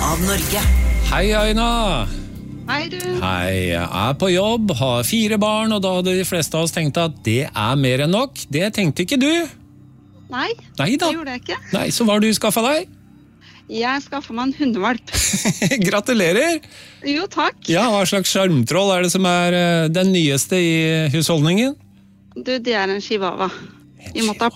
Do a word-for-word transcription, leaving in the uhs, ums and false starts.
av Norge. Hei, Aina. Hei du. Hei, jeg er på jobb, har fire barn, og da hadde de fleste av oss tenkt at det er mer enn nok. Det tenkte ikke du. Nei, Nei da. det gjorde jeg ikke. Nei, så hva har du skaffet deg? Jeg skaffet meg en hundevalp. Gratulerer. Jo, takk. Ja, hva slags skjermtroll er det som er eh, den nyeste i husholdningen? Du, det er en chihuahua. Vi måtte ha